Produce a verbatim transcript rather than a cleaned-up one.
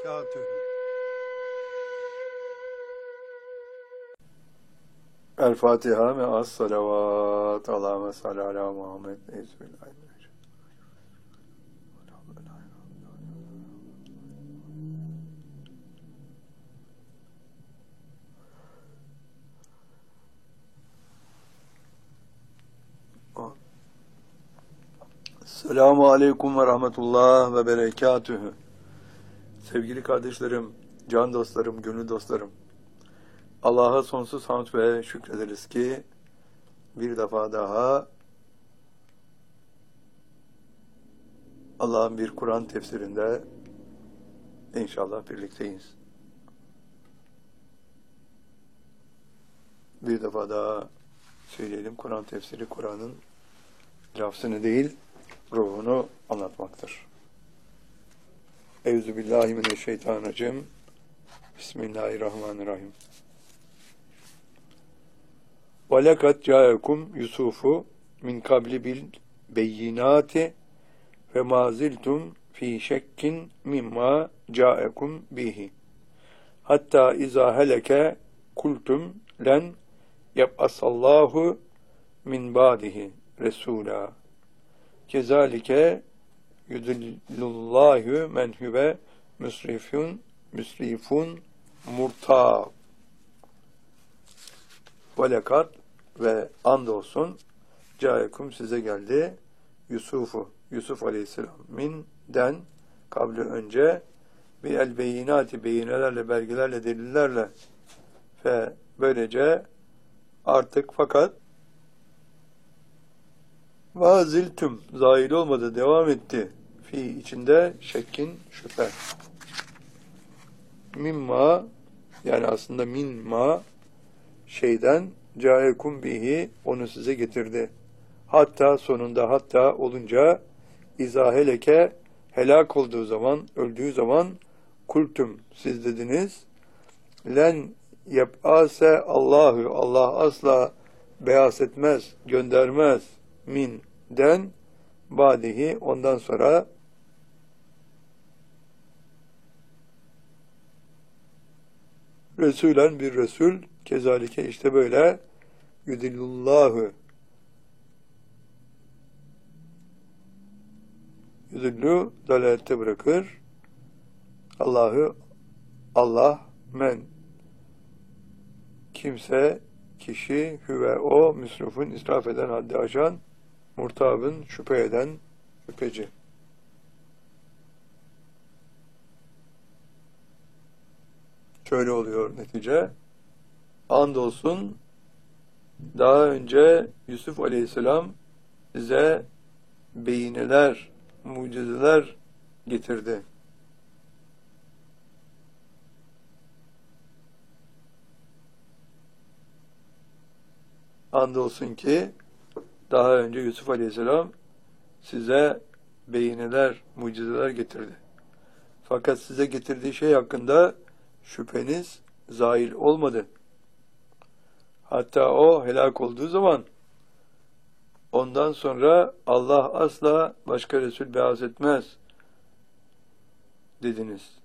وبركاته. El Fatiha ve as salavat. Allahümme salli ala Muhammed. Bismillahirrahmanirrahim. Selamun Aleyküm ve Rahmetullah ve Berekatühü. Sevgili kardeşlerim, can dostlarım, gönül dostlarım. Allah'a sonsuz hamd ve şükrederiz ki bir defa daha Allah'ın bir Kur'an tefsirinde inşallah birlikteyiz. Bir defa daha söyleyelim, Kur'an tefsiri Kur'an'ın lafzını değil, ruhunu anlatmaktır. Euzubillahimineşşeytanirracim. Bismillahirrahmanirrahim. وَلَقَدْ جَاءَكُمْ يُوسُفُ مِنْ قَبْلِ بِالْبَيِّنَاتِ فَمَا زِلْتُمْ فِي شَكٍّ مِمَّا جَاءَكُمْ بِهِ حَتَّى إِذَا هَلَكَ قُلْتُمْ لَنْ يَبْعَثَ اللّٰهُ مِنْ بَعْدِهِ رَسُولًا كَذَٰلِكَ يُضِلُّ اللّٰهُ مَنْ هُوَ مُسْرِفٌ مُسْرِفٌ مُرْتَابٌ. Velekat ve andolsun caekum size geldi Yusuf'u, Yusuf Aleyhisselam minden kabli önce bir el beyinati beyinelerle, belgelerle, delillerle ve böylece artık fakat vaziltüm zahil olmadı, devam etti fi içinde şekkin şüphe mimma yani aslında minma şeyden caekum bihi onu size getirdi. Hatta sonunda hatta olunca izaheleke helak olduğu zaman, öldüğü zaman kultum siz dediniz len yeb'ase Allahu Allah asla beyaz etmez, göndermez min den badihi ondan sonra Resulen bir Resul kezalike işte böyle yudillullahu yudillu dalalette bırakır Allah'ı Allah men kimse kişi hüve o müsrifun israf eden haddi aşan murtabın şüphe eden şüpheci. Şöyle oluyor netice. Andolsun daha önce Yusuf Aleyhisselam size beyineler, mucizeler getirdi. Andolsun ki daha önce Yusuf Aleyhisselam size beyineler, mucizeler getirdi. Fakat size getirdiği şey hakkında şüpheniz zahil olmadı. Hatta o helak olduğu zaman ondan sonra Allah asla başka Resul beaz etmez dediniz.